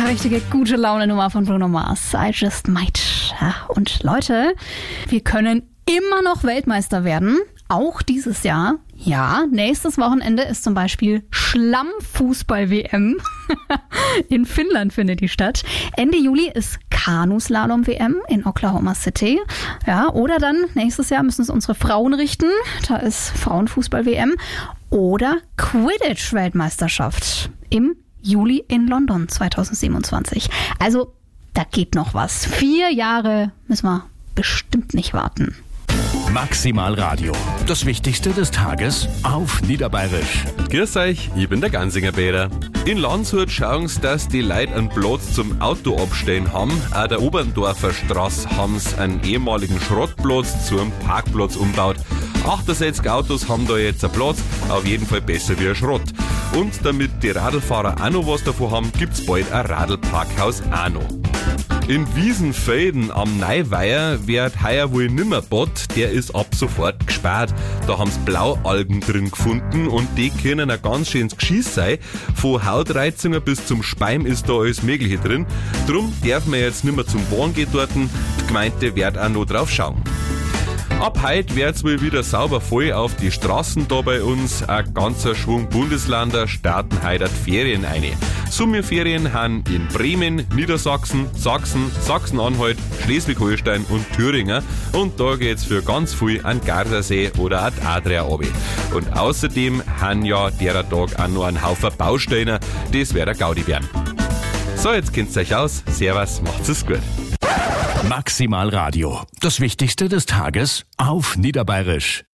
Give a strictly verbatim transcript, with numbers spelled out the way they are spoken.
richtige gute Laune-Nummer von Bruno Mars. I Just Might. Ja, und Leute, wir können immer noch Weltmeister werden. Auch dieses Jahr. Ja, nächstes Wochenende ist zum Beispiel Schlammfußball-W M. In Finnland findet die statt. Ende Juli ist Kanuslalom-W M in Oklahoma City. Ja, oder dann nächstes Jahr müssen es unsere Frauen richten. Da ist Frauenfußball-W M. Oder Quidditch-Weltmeisterschaft im Juli in London zweitausendsiebenundzwanzig. Also, da geht noch was. Vier Jahre müssen wir bestimmt nicht warten. Maximal Radio. Das Wichtigste des Tages auf Niederbayerisch. Grüß euch, ich bin der Gansinger Peter. In Landshut schauen sie, dass die Leute einen Platz zum Auto abstellen haben. Auch der Oberndorfer Straße haben sie einen ehemaligen Schrottplatz zu einem Parkplatz umgebaut. achtundsechzig Autos haben da jetzt einen Platz, auf jeden Fall besser wie ein Schrott. Und damit die Radlfahrer auch noch was davon haben, gibt's bald ein Radlparkhaus auch noch. In Wiesenfelden am Neuweiher wird heuer wohl nimmer Bad, der ist ab sofort gesperrt. Da haben sie Blaualgen drin gefunden und die können ein ganz schönes Geschiss sein. Von Hautreizungen bis zum Speim ist da alles Mögliche drin. Drum darf man jetzt nimmer zum Bahn gehen dort. Die Gemeinde wird auch noch drauf schauen. Ab heute wird's wohl wieder sauber voll auf die Straßen da bei uns. Ein ganzer Schwung Bundesländer starten heute die Ferien ein. Sommerferien haben in Bremen, Niedersachsen, Sachsen, Sachsen-Anhalt, Schleswig-Holstein und Thüringen. Und da geht's für ganz viel an Gardasee oder an die Adria runter. Und außerdem haben ja derer Tag auch noch einen Haufen Baustellen. Das wird ein Gaudi werden. So, jetzt kennt's euch aus. Servus, macht's es gut. Maximal Radio. Das Wichtigste des Tages auf Niederbayerisch.